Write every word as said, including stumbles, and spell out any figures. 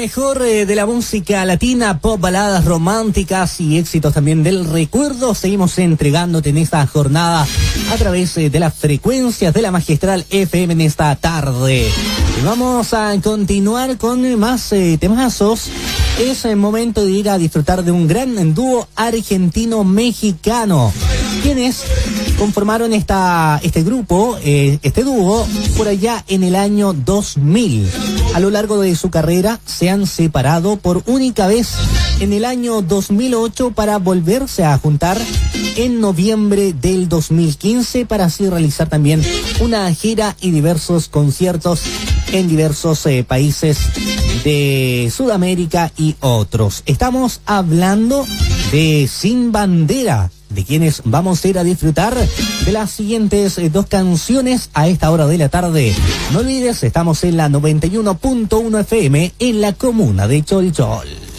mejor eh, de la música latina, pop, baladas románticas y éxitos también del recuerdo. Seguimos entregándote en esta jornada a través eh, de las frecuencias de la Magistral F M en esta tarde. Y vamos a continuar con más eh, temazos. Es el momento de ir a disfrutar de un gran dúo argentino-mexicano. Quienes conformaron esta, este grupo, eh, este dúo, por allá en el año dos mil. A lo largo de su carrera se han separado por única vez en el año dos mil ocho para volverse a juntar en noviembre del dos mil quince para así realizar también una gira y diversos conciertos en diversos eh, países de Sudamérica y otros. Estamos hablando de Sin Bandera, de quienes vamos a ir a disfrutar de las siguientes eh, dos canciones a esta hora de la tarde. No olvides, estamos en la noventa y uno punto uno F M en la comuna de Cholchol.